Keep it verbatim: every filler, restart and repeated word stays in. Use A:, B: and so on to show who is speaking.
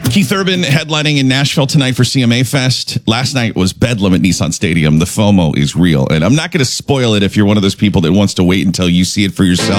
A: Keith Urban headlining in Nashville tonight for C M A Fest. Last night was Bedlam at Nissan Stadium. The FOMO is real. And I'm not going to spoil it if you're one of those people that wants to wait until you see it for yourself.